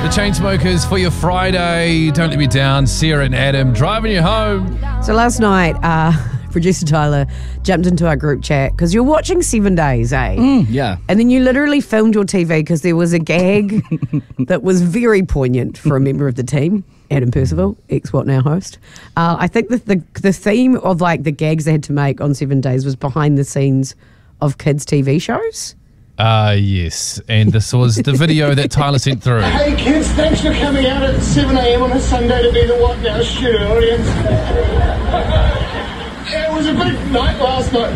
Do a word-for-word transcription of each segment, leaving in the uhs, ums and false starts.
The Chainsmokers for your Friday. Don't let me down. Sarah and Adam driving you home. So last night, uh, producer Tyler jumped into our group chat because you're watching Seven Days, eh? Mm, yeah. And then you literally filmed your T V because there was a gag that was very poignant for a member of the team, Adam Percival, ex-What Now host. Uh, I think that the the theme of like the gags they had to make on Seven Days was behind the scenes of kids' T V shows. Uh, yes. And this was the video that Tyler sent through. Hey kids, thanks for coming out at seven a.m. on a Sunday to be the What Now studio audience. It was a big night last night.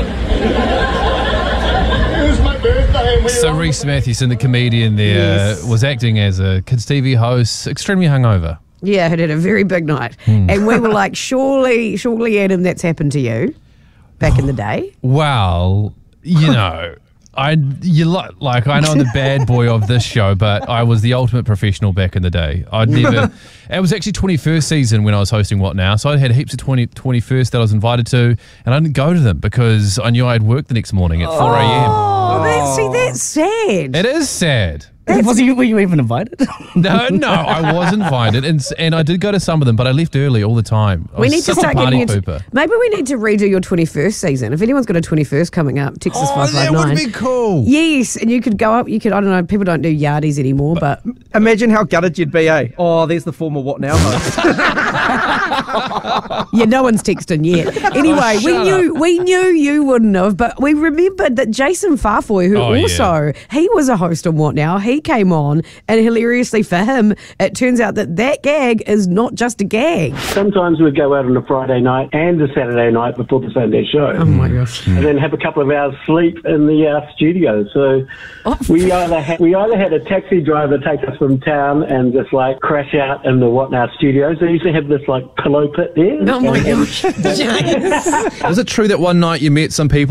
It was my birthday. And we So were Rhys Mathewson, the comedian there, Yes. was acting as a kids' T V host, extremely hungover. Yeah, it had a very big night. And we were like, surely, surely, Adam, that's happened to you back in the day. Well, you know, I you like like I know I'm the bad boy of this show, but I was the ultimate professional back in the day. I'd never. It was actually twenty-first season when I was hosting What Now, so I had heaps of twenty, twenty-first that I was invited to, and I didn't go to them because I knew I had work the next morning at four a.m. Oh, that's, see, that's sad. It is sad. Was you, were you even invited? No, no, I was invited, and and I did go to some of them, but I left early all the time. I We was need to such start a party getting into. pooper. Maybe we need to redo your twenty-first season. If anyone's got a twenty-first coming up, text us Oh, five that five nine. would be cool. Yes, and you could go up. You could. I don't know. People don't do yardies anymore, but, Imagine how gutted you'd be, eh? Oh, there's the former What Now host. yeah, no one's texting yet. Anyway, we shut knew we knew you wouldn't have, but we remembered that Jason Farfoy, who Oh, yeah. also he was a host on What Now, he came on, and hilariously for him, it turns out that that gag is not just a gag. Sometimes we'd go out on a Friday night and a Saturday night before the Sunday show. Oh my gosh! And then have a couple of hours sleep in the uh, studio. So Oh. we either ha- we either had a taxi driver take us from town and just like crash out in the What Now studios. They used to have this like pillow pit there. Oh my And- gosh! James. Was it true that one night you met some people